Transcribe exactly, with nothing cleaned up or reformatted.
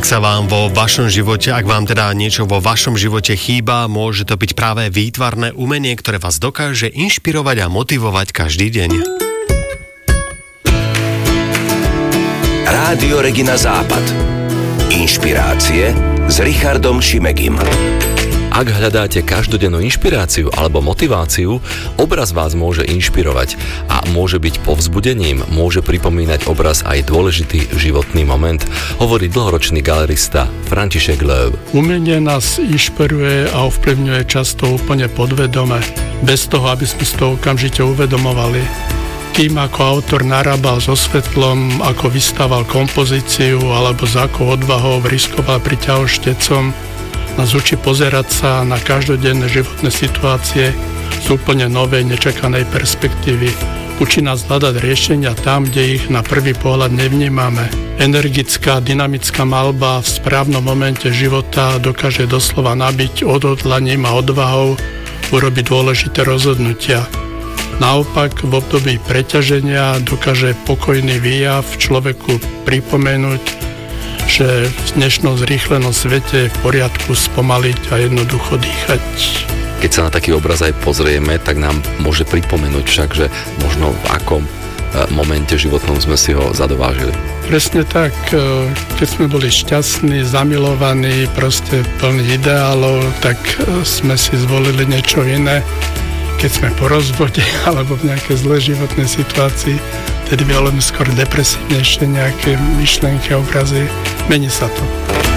Ak sa vám vo vašom živote, ak vám teda niečo vo vašom živote chýba, môže to byť práve výtvarné umenie, ktoré vás dokáže inšpirovať a motivovať každý deň. Rádio Regina Západ. Inšpirácie s Richardom Šimegim. Ak hľadáte každodennú inšpiráciu alebo motiváciu, obraz vás môže inšpirovať a môže byť povzbudením, môže pripomínať obraz aj dôležitý životný moment, hovorí dlhoročný galerista František Löw. Umenie nás inšpiruje a ovplyvňuje často úplne podvedome, bez toho, aby sme si to okamžite uvedomovali. Tým, ako autor narábal so svetlom, ako vystával kompozíciu alebo s akou odvahou riskoval pri ťahoštecom, nás učí pozerať sa na každodenné životné situácie z úplne novej, nečakanej perspektívy. Učí nás hľadať riešenia tam, kde ich na prvý pohľad nevnímame. Energická, dynamická maľba v správnom momente života dokáže doslova nabiť odhodlaním a odvahou urobiť dôležité rozhodnutia. Naopak, v období preťaženia dokáže pokojný výjav človeku pripomenúť, že v dnešnom zrýchlenom svete je v poriadku spomaliť a jednoducho dýchať. Keď sa na taký obraz aj pozrieme, tak nám môže pripomenúť však, že možno v akom momente životnom sme si ho zadovážili. Presne tak, keď sme boli šťastní, zamilovaní, proste plní ideálov, tak sme si zvolili niečo iné. Keď sme po rozvode alebo v nejakej zlej životnej situácii, tedy veľmi skôr depresívnejšie nejaké myšlienky a obrazy. Mení sa to.